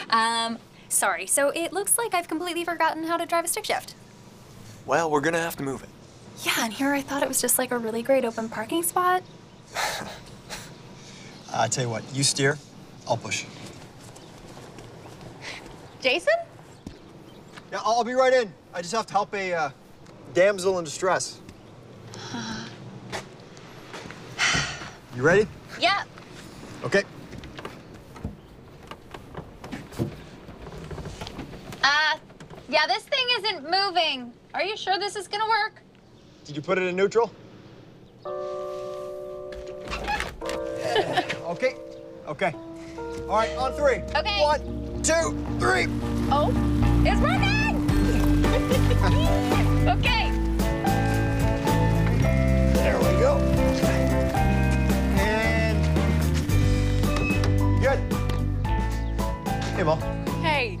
Sorry, so it looks like I've completely forgotten how to drive a stick shift. Well, we're gonna have to move it. Yeah, and here I thought it was just like a really great open parking spot. I tell you what, you steer, I'll push. Jason? Yeah, I'll be right in. I just have to help a damsel in distress. You ready? Yeah. Okay. Yeah, this thing isn't moving. Are you sure this is gonna work? Did you put it in neutral? Okay. Okay. All right, on three. Okay. 1, 2, 3. Oh, it's running! Okay. There we go. And good. Hey, Mom. Hey.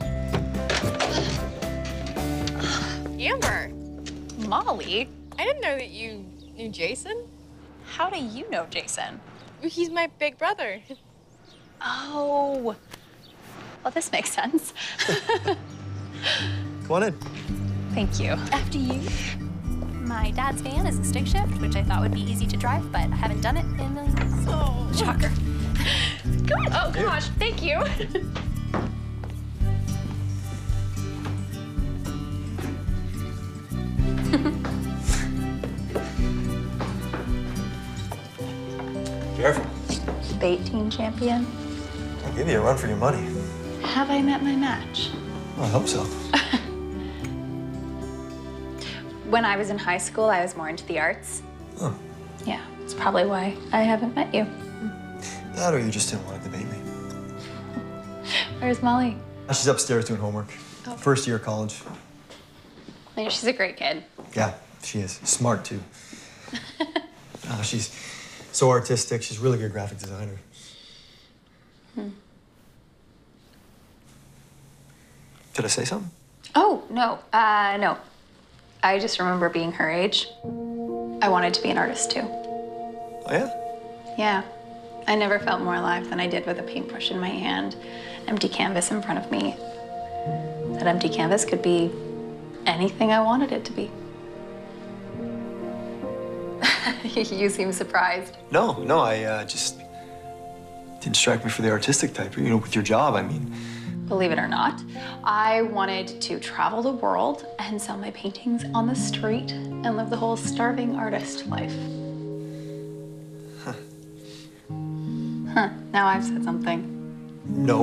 Amber, Molly, I didn't know that you knew Jason. how do you know Jason? He's my big brother. Oh, well, this makes sense. Come on in. Thank you. After you. My dad's van is a stick shift, which I thought would be easy to drive, but I haven't done it in a million years. Oh. Shocker. Good. Oh, gosh, thank you. Careful. Bait team champion. I'll give you a run for your money. Have I met my match? Well, I hope so. When I was in high school, I was more into the arts. Oh. Yeah, that's probably why I haven't met you. That or you just didn't want to debate me. Where's Molly? She's upstairs doing homework. Oh. First year of college. Yeah, she's a great kid. Yeah, she is. Smart, too. She's so artistic. She's a really good graphic designer. Did I say something? Oh, no. No. I just remember being her age. I wanted to be an artist, too. Oh, yeah? Yeah. I never felt more alive than I did with a paintbrush in my hand, empty canvas in front of me. That empty canvas could be anything I wanted it to be. You seem surprised. No, I just didn't strike me for the artistic type. You know, with your job, I mean. Believe it or not, I wanted to travel the world and sell my paintings on the street and live the whole starving artist life. Huh, now I've said something. No,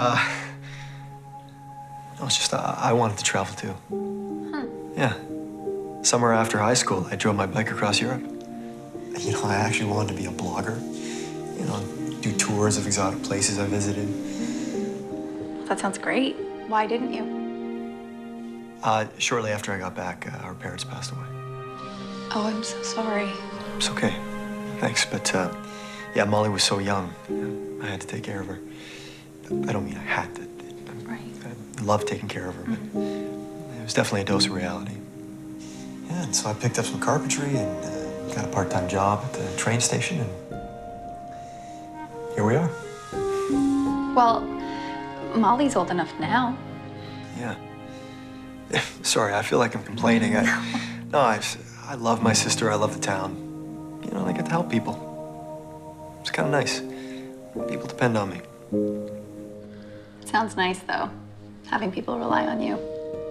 it's just I wanted to travel too. Yeah. Summer after high school, I drove my bike across Europe. You know, I actually wanted to be a blogger. You know, do tours of exotic places I visited. That sounds great. Why didn't you? Shortly after I got back, our parents passed away. Oh, I'm so sorry. It's okay. Thanks, but yeah, Molly was so young. I had to take care of her. I don't mean I had to. Right. I loved taking care of her, but it was definitely a dose of reality. Yeah, and so I picked up some carpentry and got a part-time job at the train station, and here we are. Well, Molly's old enough now. Yeah. Sorry, I feel like I'm complaining. No, I love my sister. I love the town. You know, I get to help people. It's kind of nice. People depend on me. Sounds nice, though, having people rely on you.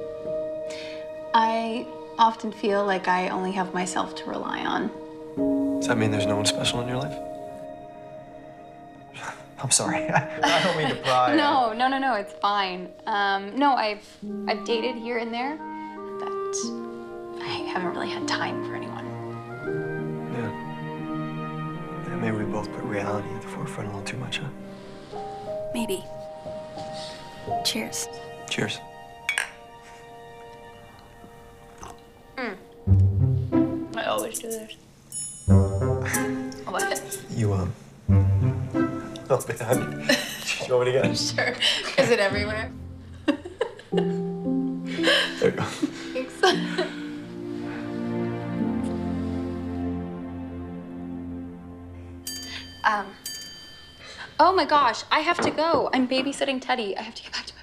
I often feel like I only have myself to rely on. Does that mean there's no one special in your life? I'm sorry. I don't mean to pry. No, it's fine. No, I've dated here and there, but I haven't really had time for anyone. Yeah. Maybe we both put reality at the forefront a little too much, huh? Maybe. Cheers. Cheers. I always do this. What? You, Oh, man. You want me to get? Sure. Is it everywhere? There you go. Thanks. Oh my gosh, I have to go. I'm babysitting Teddy. I have to get back